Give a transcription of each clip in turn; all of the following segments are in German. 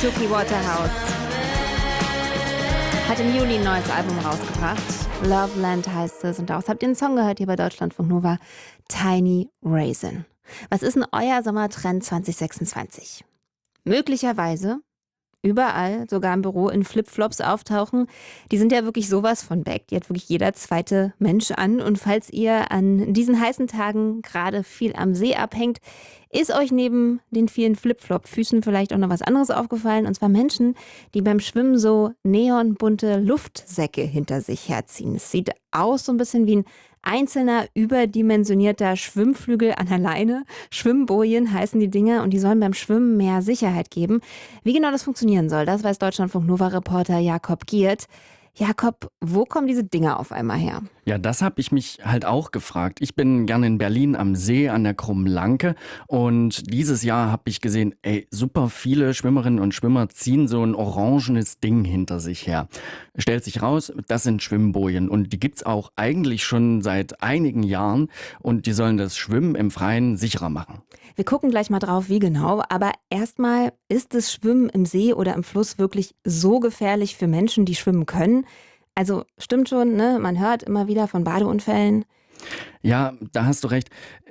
Suki Waterhouse hat im Juli ein neues Album rausgebracht. Loveland heißt es. Und daraus habt ihr einen Song gehört hier bei Deutschlandfunk Nova. Tiny Raisin. Was ist denn euer Sommertrend 2026? Möglicherweise überall, sogar im Büro, in Flipflops auftauchen. Die sind ja wirklich sowas von back. Die hat wirklich jeder zweite Mensch an. Und falls ihr an diesen heißen Tagen gerade viel am See abhängt, ist euch neben den vielen Flipflop-Füßen vielleicht auch noch was anderes aufgefallen? Und zwar Menschen, die beim Schwimmen so neonbunte Luftsäcke hinter sich herziehen. Es sieht aus so ein bisschen wie ein einzelner, überdimensionierter Schwimmflügel an der Leine. Schwimmbojen heißen die Dinger und die sollen beim Schwimmen mehr Sicherheit geben. Wie genau das funktionieren soll, das weiß Deutschlandfunk Nova-Reporter Jakob Giert. Jakob, wo kommen diese Dinger auf einmal her? Ja, das habe ich mich halt auch gefragt. Ich bin gerne in Berlin am See an der Krummlanke und dieses Jahr habe ich gesehen, super viele Schwimmerinnen und Schwimmer ziehen so ein orangenes Ding hinter sich her. Stellt sich raus, das sind Schwimmbojen und die gibt's auch eigentlich schon seit einigen Jahren und die sollen das Schwimmen im Freien sicherer machen. Wir gucken gleich mal drauf, wie genau, aber erstmal, ist das Schwimmen im See oder im Fluss wirklich so gefährlich für Menschen, die schwimmen können? Also stimmt schon, ne? Man hört immer wieder von Badeunfällen. Ja, da hast du recht.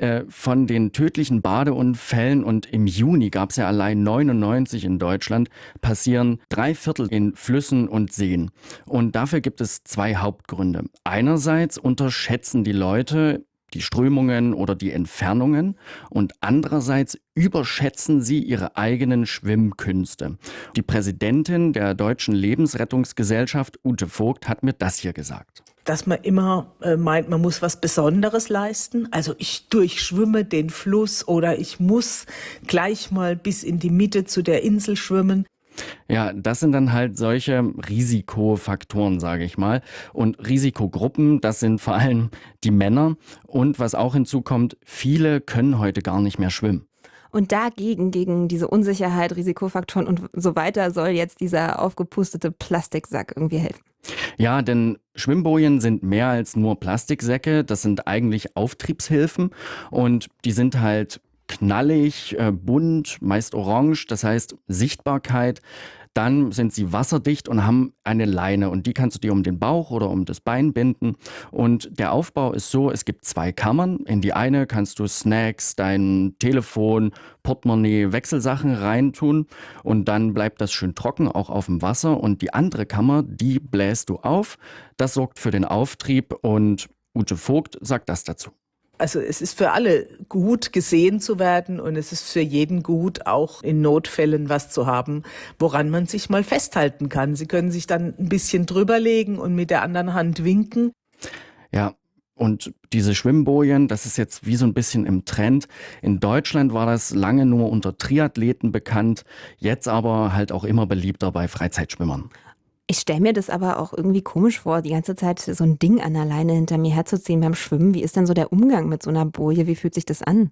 Von den tödlichen Badeunfällen und im Juni gab es ja allein 99 in Deutschland, passieren 3/4 in Flüssen und Seen. Und dafür gibt es zwei Hauptgründe. Einerseits unterschätzen die Leute die Strömungen oder die Entfernungen und andererseits überschätzen sie ihre eigenen Schwimmkünste. Die Präsidentin der Deutschen Lebensrettungsgesellschaft, Ute Vogt, hat mir das hier gesagt. Dass man immer meint, man muss was Besonderes leisten. Also ich durchschwimme den Fluss oder ich muss gleich mal bis in die Mitte zu der Insel schwimmen. Ja, das sind dann halt solche Risikofaktoren, sage ich mal. Und Risikogruppen, das sind vor allem die Männer. Und was auch hinzukommt, viele können heute gar nicht mehr schwimmen. Und dagegen, gegen diese Unsicherheit, Risikofaktoren und so weiter, soll jetzt dieser aufgepustete Plastiksack irgendwie helfen. Ja, denn Schwimmbojen sind mehr als nur Plastiksäcke. Das sind eigentlich Auftriebshilfen und die sind halt knallig, bunt, meist orange, das heißt Sichtbarkeit. Dann sind sie wasserdicht und haben eine Leine und die kannst du dir um den Bauch oder um das Bein binden. Und der Aufbau ist so, es gibt zwei Kammern. In die eine kannst du Snacks, dein Telefon, Portemonnaie, Wechselsachen reintun und dann bleibt das schön trocken, auch auf dem Wasser. Und die andere Kammer, die bläst du auf. Das sorgt für den Auftrieb und Ute Vogt sagt das dazu. Also es ist für alle gut, gesehen zu werden und es ist für jeden gut, auch in Notfällen was zu haben, woran man sich mal festhalten kann. Sie können sich dann ein bisschen drüber legen und mit der anderen Hand winken. Ja, und diese Schwimmbojen, das ist jetzt wie so ein bisschen im Trend. In Deutschland war das lange nur unter Triathleten bekannt, jetzt aber halt auch immer beliebter bei Freizeitschwimmern. Ich stelle mir das aber auch irgendwie komisch vor, die ganze Zeit so ein Ding an der Leine hinter mir herzuziehen beim Schwimmen. Wie ist denn so der Umgang mit so einer Boje? Wie fühlt sich das an?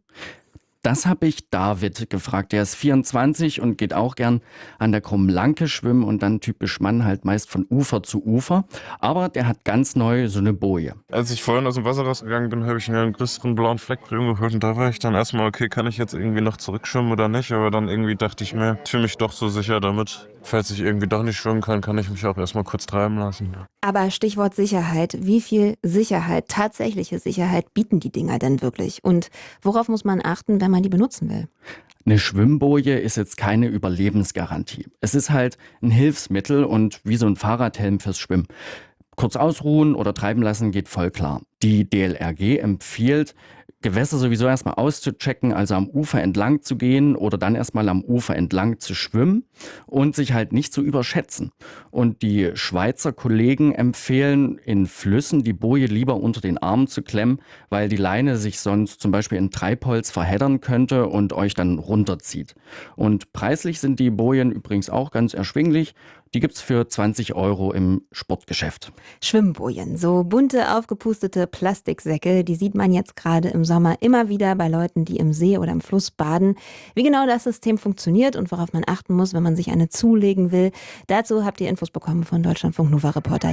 Das habe ich David gefragt. Der ist 24 und geht auch gern an der Krummlanke schwimmen und dann typisch Mann halt meist von Ufer zu Ufer. Aber der hat ganz neu so eine Boje. Als ich vorhin aus dem Wasser rausgegangen bin, habe ich einen größeren blauen Fleck drin geholt und da war ich dann erstmal, okay, kann ich jetzt irgendwie noch zurückschwimmen oder nicht? Aber dann irgendwie dachte ich mir, ich fühle mich doch so sicher damit. Falls ich irgendwie doch nicht schwimmen kann, kann ich mich auch erstmal kurz treiben lassen. Aber Stichwort Sicherheit. Wie viel Sicherheit, tatsächliche Sicherheit bieten die Dinger denn wirklich? Und worauf muss man achten, wenn man die benutzen will? Eine Schwimmboje ist jetzt keine Überlebensgarantie. Es ist halt ein Hilfsmittel und wie so ein Fahrradhelm fürs Schwimmen. Kurz ausruhen oder treiben lassen geht voll klar. Die DLRG empfiehlt, Gewässer sowieso erstmal auszuchecken, also am Ufer entlang zu gehen oder dann erstmal am Ufer entlang zu schwimmen und sich halt nicht zu überschätzen. Und die Schweizer Kollegen empfehlen, in Flüssen die Boje lieber unter den Armen zu klemmen, weil die Leine sich sonst zum Beispiel in Treibholz verheddern könnte und euch dann runterzieht. Und preislich sind die Bojen übrigens auch ganz erschwinglich. Die gibt's für 20 € im Sportgeschäft. Schwimmbojen, so bunte, aufgepustete Plastiksäcke, die sieht man jetzt gerade im Sommer immer wieder bei Leuten, die im See oder im Fluss baden. Wie genau das System funktioniert und worauf man achten muss, wenn man sich eine zulegen will, dazu habt ihr Infos bekommen von Deutschlandfunk Nova Reporter